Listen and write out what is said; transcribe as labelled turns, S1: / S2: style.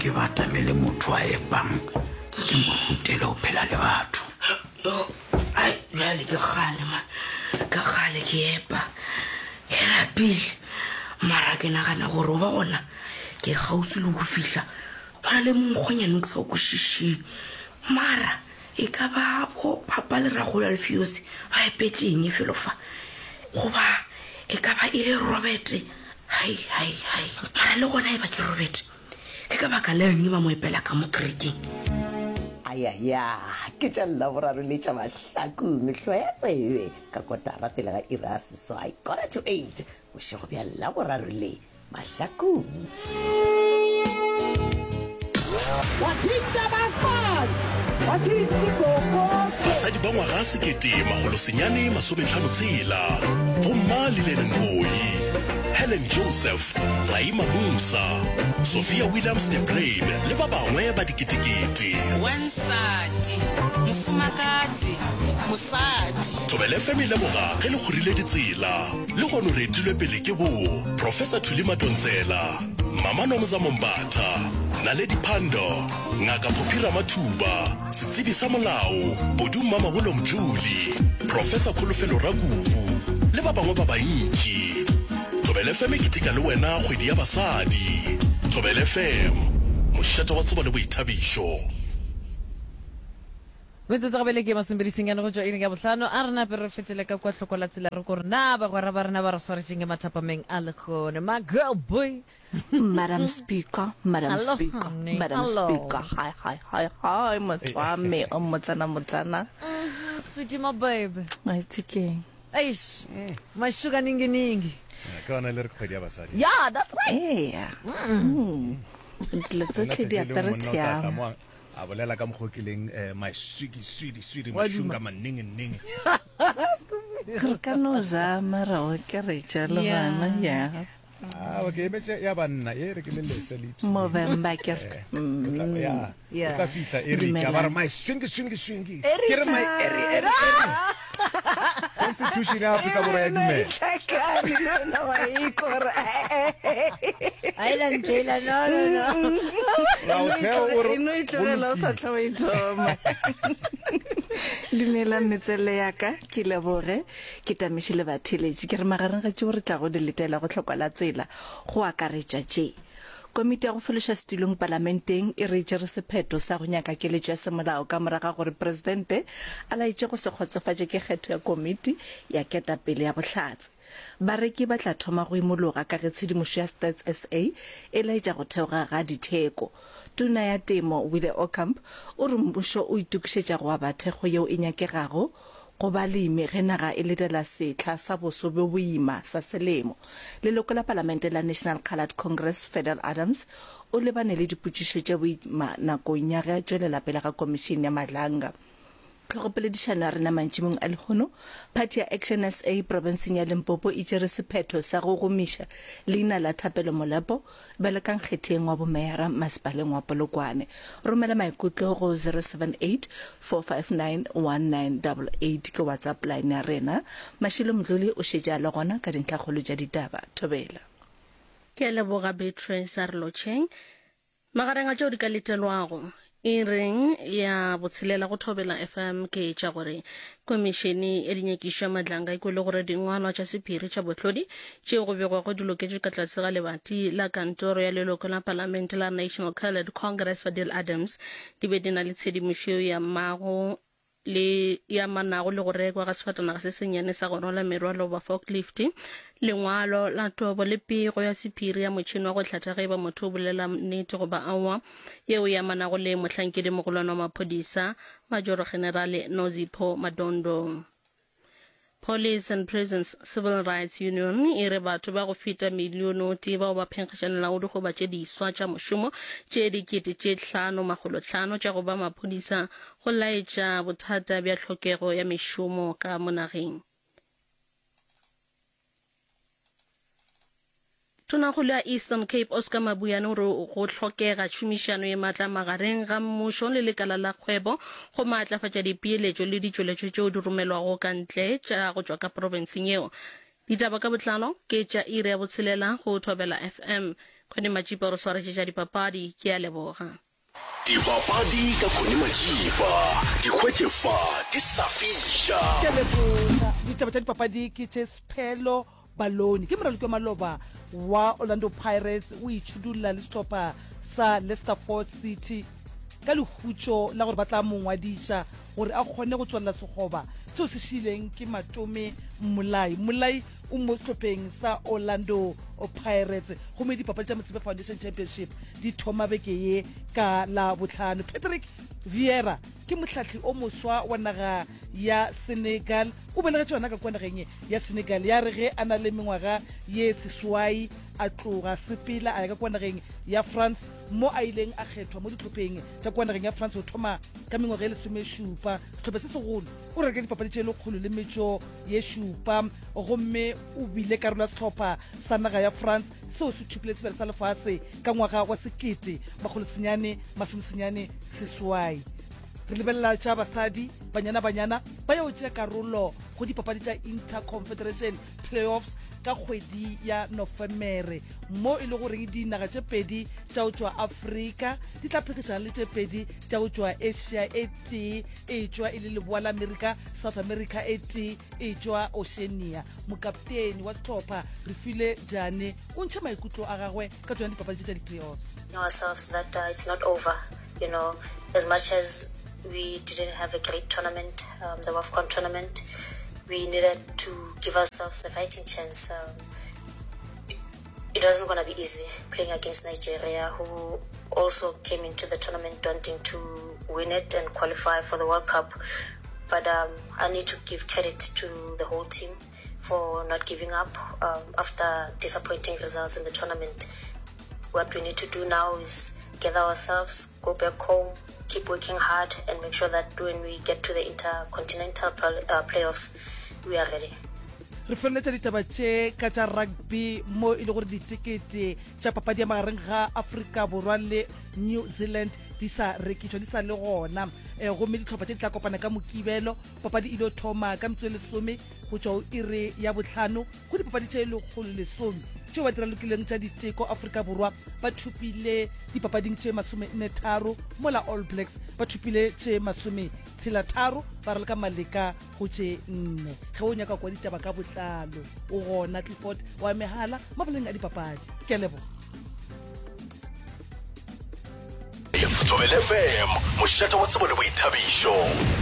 S1: ke batamele motho a epang ke mo rutele ho phela le batho.
S2: Ai jale ke kgale ke epa ke rapile mara ke nagana gore o ba gona ke gausi le go fihla gona le monkgonyane ke sa o kwešišeng mara e ka ba bo papa le ragolo Alfios ba epetseng felo fa goba e ka ba ile Robert hai mara le gona e ba ke Robert ke ka baka leng ba mo epela ka mo kerekeng.
S3: Ya ke tšalla boraro le tša mahlakong hlo ya tsebe ka kotara pele ga irasi so I got to 8 o še go bjalla boraro le mahlakong.
S4: Basadi ba ngwaga sekete magolo senyane masometlhano tsela bomma le Lenengoi, Helen Joseph, Raima Musa, Sophia Williams de Brain le ba bangwe ba diketekete.
S5: Wansati mofumakadzi mosadi
S4: Thobela FM le boga ge le kgorile ditsela le gone re etilwe pele ke bo Professor Thulima Tontsela, Mama Nomza Mombatha, Naledi Phando, Ngaka Phuphira Mathuba, Setsibi sa molao Boduma Maholo Mjuli, Professor Khulufelo Ragubu le ba bangwe ba bantši. Thobela FM ke tika le wena kgwedi ya basadi. Thobela FM mošata wa tsebo le boithabišo.
S6: Metsotso ga bele ke masomberising ya no go tswa eng ya botlhano a rena pe re fetele ka kwa tlhokola tsela re go rena ba gwara ba rena ba re swaretseng mathapameng a lekgone my girl boy
S7: Madam Speaker,
S6: Hello, honey. Hello.
S7: Hi, Matwame, Motsana.
S6: sweetie my baby
S7: My ticket.
S6: eish my sugar ningi
S8: Kana le re kgwedi ya basadi.
S6: yeah that's right
S7: Yeah. Let's okay, the authority.
S8: A bolela ka mogokileng my sweet mashunga maneng.
S7: Kano zama ra o ke re jalo bana ya.
S8: Okay, metse ya banna e re ke le lips.
S7: Movember ke.
S8: Ya. Ka fitla e re ka ba my swingi. Ke re my eri. Constitution ya Afrika Borwa ya dumela.
S7: No, I corre.
S6: I don't jail no
S8: La hotel
S7: No itlogela sa tlawaitoma. Dumela metsele ya ka ke lebore ke tamishile batheletši ke re magareng ga tšeo re tla go diletela go tlhokwala tsela go akaretša tše. Komiti ya go fološa setilong parlamenteng e re tšere sephetho sa go nyaka keletšo ya semolao ka moraga gore presidente a laetše go se kgotsofatše ke kgetho ya komiti ya ketapele ya bohlatse. Bareki ba tla thoma go imologa ka ge tshedimošo ya Stats SA e laetša go theoga ga ditheko. Tona ya temo Wile Ocamp o re mmušo o itukišetša go aba thekgo yeo e nyakegago go balemi ge naga e letela setla sa boso bo boima sa selemo. Leloko la palamente la National Coloured Congress Federal Adams o lebane le dipotšišo tša boima nakong ya ge a tšwelela pele ga komišene ya malanga. Tlhogopoledišano ya rena mantšhimong a lekgono party ya Action SA provinceng ya Limpopo e tšere sephetho sa go gomiša leina la Thapelo Molepo bele ka nkgetheng wa bomeyara masepaleng wa Polokwane. Romela maikutlo go 078-459-1988 ke WhatsApp line ya rena. Mashilo Mdluli o šetša le gona ka dintlhakgolo tša ditaba. Thobela
S9: ke leboga Beatrice Arlocheng magareng a tšeo di ka letelwago e reng ya botshelela go Thobela FM ke tša gore komišene e dinyekišwa madlanga e kwele gore dingwalwa tša sephiri tša bohlodi tšeo go begwa go diloketšwe ka tlase ga lebati la kantoro ya leloko la palamente la National Coloured Congress Fadil Adams di be di na le tshedimošo ya manago le go rekwa ga sefatanaga se senyane sa go rwala merwalo ba forklift lengwalo la tobo le pego ya sephiri ya motšhene wa go hlatha ge ba motho o bolela nnete go ba awa yeo ya manago le mohlankedi mogolwana wa maphodisa Major General Nozipho Madondo. Police and Prisons Civil Rights Union e re batho ba go feta miliono te bao ba phenkgašanela go go ba tše diswa tša mošomo tše dikete tše 5,5 tša go ba maphodisa go laetša bothata bja tlhokego ya mešomo ka monageng. Tonakgolo ya Eastern Cape Oscar Mabuyane o re go tlhokega tšhomišano e maatla magareng ga mmušo le lekala la kgwebo go maatlafatša dipeeletšo le ditšweletšo tšeo di romelwago ka ntle tša go tšwa ka provinseng yeo. Ditaba ka botlalo ke tša iri ya botshelela go Thobela FM kgone majipa re swaretšetša dipapadi ke a leboga
S4: dipapadi ka Kgone Majipa dikgwetlefa di sa fiša
S10: ke leboga ditaba tša dipapadi ke tše Sphelo Baloni ke moraloki wa maloba wa Orlando Pirates o itšhudulla le sehlopha sa Leicester City ka lehutšo la gore ba tla mongwadiša gore a kgone go tswalela sekgoba seo se šileng ke Matome Molai o mo sehlopheng sa Orlando Pirates gomme dipapadi tša Motsipe Foundation Championship di thoma beke ye ka la bohlano. Patrick Vieira ke mohlahli o moswa wa naga ya Senegal o belegetše yona ka kwa nageng ya Senegal ya re ge a na le mengwaga ye seswai a tloga sepela a ya ka kwa nageng ya France mo a ileng a kgethwa mo ditlhopheng tša kwa nageng ya France go thoma ka mengwaga ye 17 sehlopha se segolo o reke dipapadi tše lekgolo le metšo ye šupa gomme o bile karolo ya sehlopha sa naga ya France seo se thupile sebele sa lefase ka ngwaga wa 1990 re lebelela tša basadi banyana ba yeo tšea karolo go dipapadi tša Interconfederation Playoffs ka kgwedi ya Nofemere mo e le goreng dinaga tše pedi tša go tšwa Afrika di tla phekešana le tše pedi tša go tšwa Asia e tee e tšwa e le leboa la Amerika South America e tee e tšwa Oceania. Mokapteni wa sehlopha re file Jane o ntšha maikutlo a gagwe ka tsona dipapadi tša di-playoffs.
S11: Know ourselves that it's not over, you know, as much as we didn't have a great tournament, the WAFCON tournament. We needed to give ourselves a fighting chance. It wasn't going to be easy playing against Nigeria, who also came into the tournament wanting to win it and qualify for the World Cup. But I need to give credit to the whole team for not giving up after disappointing results in the tournament. What we need to do now is gather ourselves, go back home, keep working hard and make sure that when we get to the intercontinental playoffs, we are ready.
S10: Re feleletša ditaba tše ka tša rugby mo e le gore ditekete tša papadi ya magareng ga Afrika Borwa le New Zealand di sa rekišwa di sa le gona gomme ditlhopha tše di tla kopana ka Mokibelo papadi ile thoma ka metsotso e 10 go tšwa ire ya bohlano go dipapadi tše lekgolo le 10 tšeo ba dira lokileng tša diteko Afrika Borwa ba thupile dipapading tše 43 mola All Blacks ba thupile tše 63 ba re ka maleka go tše 4 ge o nyaka kwa ditaba ka botlalo o gona Clifford wa mehala mabaleng a dipapadi ke lebo
S4: Thobela FM mošata wa tsebo le boithabišo